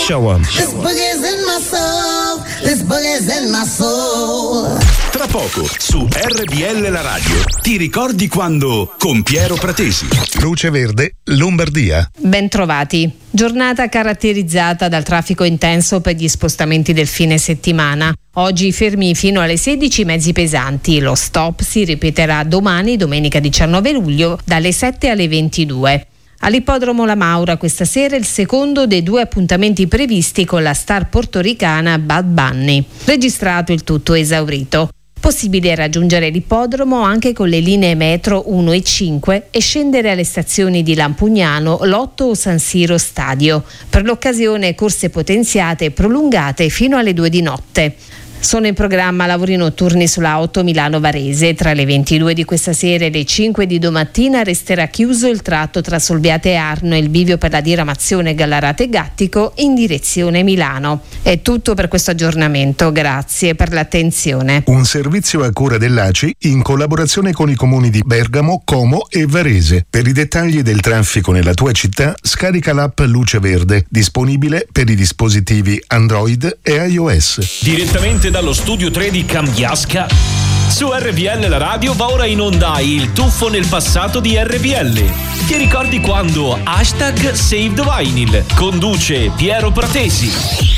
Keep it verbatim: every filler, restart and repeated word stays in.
Show 'em. This boogie's in my soul. This boogie's in my soul. Tra poco su R B L La Radio. Ti ricordi quando con Piero Pratesi? Luce Verde, Lombardia. Bentrovati. Giornata caratterizzata dal traffico intenso per gli spostamenti del fine settimana. Oggi fermi fino alle sedici i mezzi pesanti. Lo stop si ripeterà domani, domenica diciannove luglio, dalle sette alle ventidue. All'ippodromo La Maura questa sera il secondo dei due appuntamenti previsti con la star portoricana Bad Bunny. Registrato il tutto esaurito. Possibile raggiungere l'ippodromo anche con le linee metro uno e cinque e scendere alle stazioni di Lampugnano, Lotto o San Siro Stadio. Per l'occasione corse potenziate e prolungate fino alle due di notte. Sono in programma lavori notturni sulla otto Milano-Varese. Tra le ventidue di questa sera e le cinque di domattina resterà chiuso il tratto tra Solbiate e Arno e il bivio per la diramazione Gallarate-Gattico in direzione Milano. È tutto per questo aggiornamento. Grazie per l'attenzione. Un servizio a cura dell'A C I in collaborazione con i comuni di Bergamo, Como e Varese. Per i dettagli del traffico nella tua città, scarica l'app Luce Verde, disponibile per i dispositivi Android e iOS. Direttamente dallo studio tre di Cambiasca, su R B L La Radio va ora in onda il tuffo nel passato di R B L. Ti ricordi quando hashtag Save the Vinyl conduce Piero Pratesi?